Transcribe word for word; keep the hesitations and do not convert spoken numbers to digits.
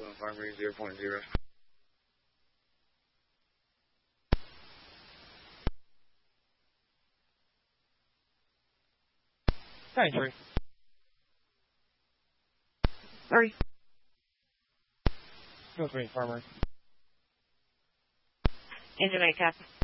Farmer zero point zero. ninety-three. Sorry. Go three, Farmer. Engine eight, Cap.